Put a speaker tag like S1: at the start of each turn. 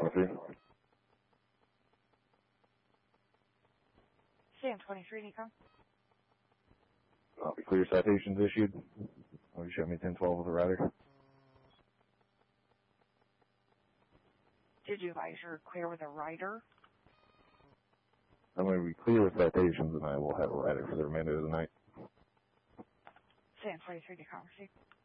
S1: 1023.
S2: Sam 23, Decom.
S1: Copy. Clear citations issued. Will you show me 1012 with a rider?
S2: Did you guys are clear with a rider?
S1: I'm going to be clear with citations, and I will have a rider for the remainder of the night.
S2: Sam 23, Decom.